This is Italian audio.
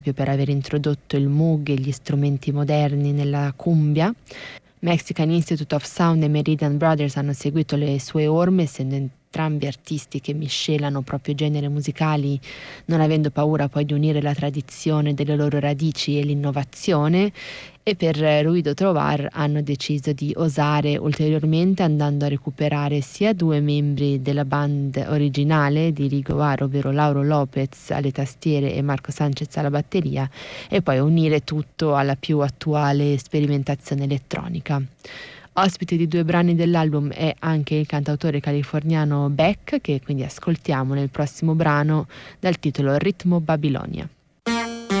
per aver introdotto il Moog e gli strumenti moderni nella cumbia. Mexican Institute of Sound e Meridian Brothers hanno seguito le sue orme, essendo entrambi artisti che miscelano proprio generi musicali, non avendo paura poi di unire la tradizione delle loro radici e l'innovazione. E per Ruido Trovar hanno deciso di osare ulteriormente, andando a recuperare sia due membri della band originale di Rigovar, ovvero Lauro Lopez alle tastiere e Marco Sanchez alla batteria, e poi unire tutto alla più attuale sperimentazione elettronica. Ospite di due brani dell'album è anche il cantautore californiano Beck, che quindi ascoltiamo nel prossimo brano dal titolo Ritmo Babilonia.